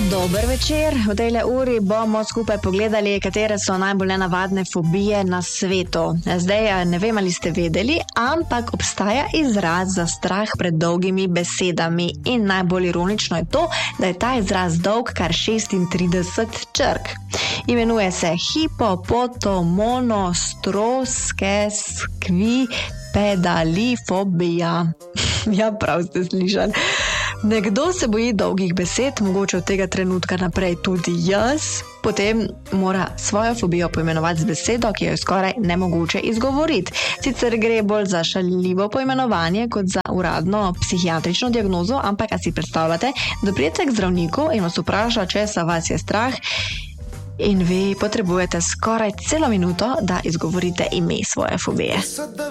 Dober večer. V tej uri bomo skupaj pogledali, katere so najbolj nenavadne fobije na svetu. Zdaj ne vem, ali ste vedeli, ampak obstaja izraz za strah pred dolgimi besedami. In najbolj ironično je to, da je ta izraz dolg kar 36 črk. Imenuje se hipopotomonoskroskespedalifobija. Ja, prav ste slišali. Nekdo se boji dolgih besed, mogoče od tega trenutka naprej tudi jaz, potem mora svojo fobijo poimenovati z besedo, ki jo je skoraj nemogoče izgovoriti. Sicer gre bolj za šaljivo poimenovanje kot za uradno psihiatrično diagnozo, ampak a si predstavljate, da pridete k zdravniku in vas vpraša, česa vas je strah, in vi potrebujete skoraj celo minuto, da izgovorite ime svoje fobije.